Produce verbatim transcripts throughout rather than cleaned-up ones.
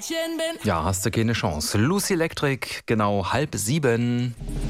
Mädchen bin. Ja, hast du keine Chance. Lucy Electric, genau halb sieben.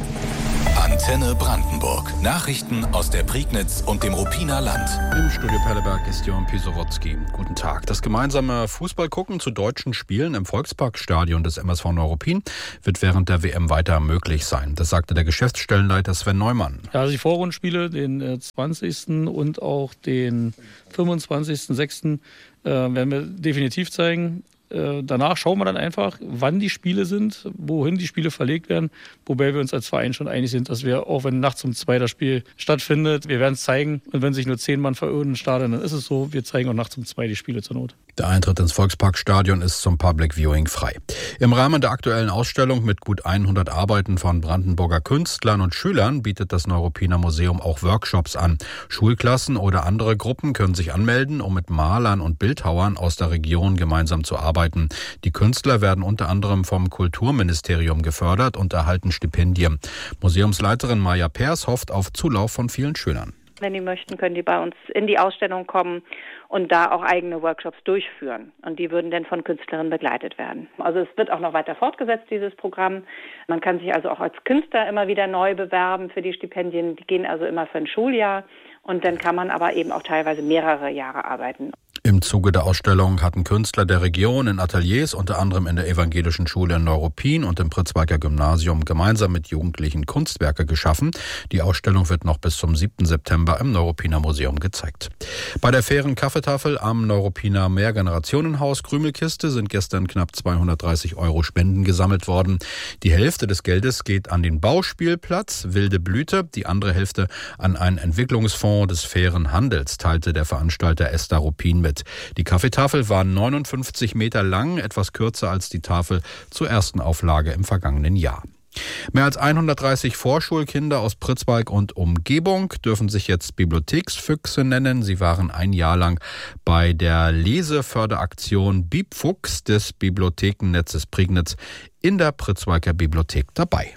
Antenne Brandenburg. Nachrichten aus der Prignitz und dem Ruppiner Land. Im Studio Perleberg ist Jörn Pisowotzki. Guten Tag. Das gemeinsame Fußballgucken zu deutschen Spielen im Volksparkstadion des M S V Neuruppin wird während der W M weiter möglich sein. Das sagte der Geschäftsstellenleiter Sven Neumann. Ja, also die Vorrundenspiele, den zwanzigsten und auch den fünfundzwanzigsten sechsten äh, werden wir definitiv zeigen. Danach schauen wir dann einfach, wann die Spiele sind, wohin die Spiele verlegt werden, wobei wir uns als Verein schon einig sind, dass wir, auch wenn nachts um zwei das Spiel stattfindet, wir werden es zeigen. Und wenn sich nur zehn Mann verirren im Stadion, dann ist es so, wir zeigen auch nachts um zwei die Spiele zur Not. Der Eintritt ins Volksparkstadion ist zum Public Viewing frei. Im Rahmen der aktuellen Ausstellung mit gut hundert Arbeiten von Brandenburger Künstlern und Schülern bietet das Neuruppiner Museum auch Workshops an. Schulklassen oder andere Gruppen können sich anmelden, um mit Malern und Bildhauern aus der Region gemeinsam zu arbeiten. Die Künstler werden unter anderem vom Kulturministerium gefördert und erhalten Stipendien. Museumsleiterin Maja Pers hofft auf Zulauf von vielen Schülern. Wenn die möchten, können die bei uns in die Ausstellung kommen und da auch eigene Workshops durchführen. Und die würden dann von Künstlerinnen begleitet werden. Also es wird auch noch weiter fortgesetzt, dieses Programm. Man kann sich also auch als Künstler immer wieder neu bewerben für die Stipendien. Die gehen also immer für ein Schuljahr. Und dann kann man aber eben auch teilweise mehrere Jahre arbeiten. Im Zuge der Ausstellung hatten Künstler der Region in Ateliers, unter anderem in der Evangelischen Schule in Neuruppin und im Pritzwalker Gymnasium, gemeinsam mit Jugendlichen Kunstwerke geschaffen. Die Ausstellung wird noch bis zum siebten September im Neuruppiner Museum gezeigt. Bei der fairen Kaffeetafel am Neuruppiner Mehrgenerationenhaus Krümelkiste sind gestern knapp zweihundertdreißig Euro Spenden gesammelt worden. Die Hälfte des Geldes geht an den Bauspielplatz Wilde Blüte, die andere Hälfte an einen Entwicklungsfonds des fairen Handels, teilte der Veranstalter Esther Ruppin mit. Die Kaffeetafel war neunundfünfzig Meter lang, etwas kürzer als die Tafel zur ersten Auflage im vergangenen Jahr. Mehr als hundertdreißig Vorschulkinder aus Pritzwalk und Umgebung dürfen sich jetzt Bibliotheksfüchse nennen. Sie waren ein Jahr lang bei der Leseförderaktion Bibfuchs des Bibliothekennetzes Prignitz in der Pritzwalker Bibliothek dabei.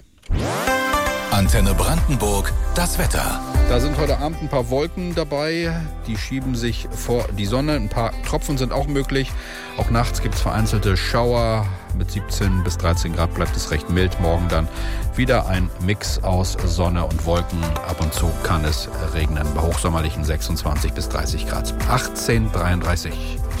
Antenne Brandenburg, das Wetter. Da sind heute Abend ein paar Wolken dabei, die schieben sich vor die Sonne. Ein paar Tropfen sind auch möglich. Auch nachts gibt es vereinzelte Schauer. Mit siebzehn bis dreizehn Grad bleibt es recht mild. Morgen dann wieder ein Mix aus Sonne und Wolken. Ab und zu kann es regnen bei hochsommerlichen sechsundzwanzig bis dreißig Grad. achtzehn Uhr dreiunddreißig.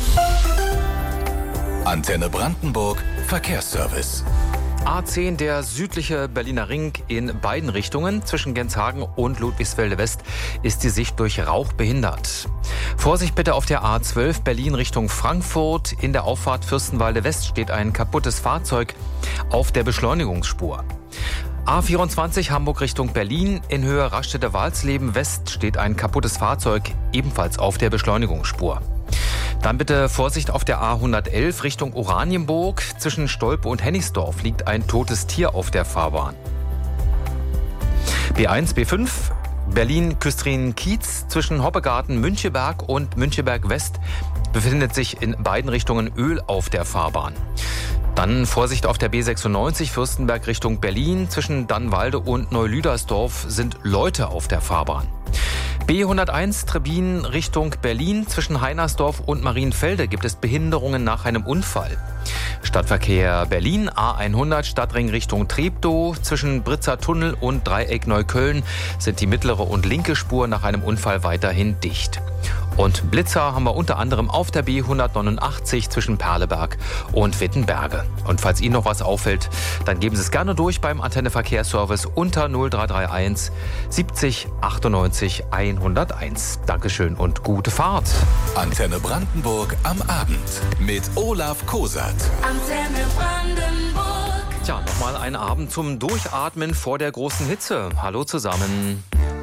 Antenne Brandenburg, Verkehrsservice. A zehn, der südliche Berliner Ring in beiden Richtungen zwischen Genshagen und Ludwigsfelde West ist die Sicht durch Rauch behindert. Vorsicht bitte auf der A zwölf Berlin Richtung Frankfurt. In der Auffahrt Fürstenwalde West steht ein kaputtes Fahrzeug auf der Beschleunigungsspur. A vierundzwanzig Hamburg Richtung Berlin. In Höhe Raststätte Walsleben West steht ein kaputtes Fahrzeug ebenfalls auf der Beschleunigungsspur. Dann bitte Vorsicht auf der A hundertelf Richtung Oranienburg. Zwischen Stolpe und Hennigsdorf liegt ein totes Tier auf der Fahrbahn. B eins, B fünf, Berlin-Küstrin-Kiez. Zwischen Hoppegarten, Müncheberg und Müncheberg West befindet sich in beiden Richtungen Öl auf der Fahrbahn. Dann Vorsicht auf der B sechsundneunzig Fürstenberg Richtung Berlin. Zwischen Dannwalde und Neulüdersdorf sind Leute auf der Fahrbahn. B hunderteins Trebin Richtung Berlin. Zwischen Heinersdorf und Marienfelde gibt es Behinderungen nach einem Unfall. Stadtverkehr Berlin, A hundert Stadtring Richtung Treptow. Zwischen Britzer Tunnel und Dreieck Neukölln sind die mittlere und linke Spur nach einem Unfall weiterhin dicht. Und Blitzer haben wir unter anderem auf der B hundertneunundachtzig zwischen Perleberg und Wittenberge. Und falls Ihnen noch was auffällt, dann geben Sie es gerne durch beim Antenne Verkehrsservice unter null drei drei eins siebzig achtundneunzig hunderteins. Dankeschön und gute Fahrt. Antenne Brandenburg am Abend mit Olaf Kosat. Antenne Brandenburg. Tja, nochmal ein Abend zum Durchatmen vor der großen Hitze. Hallo zusammen.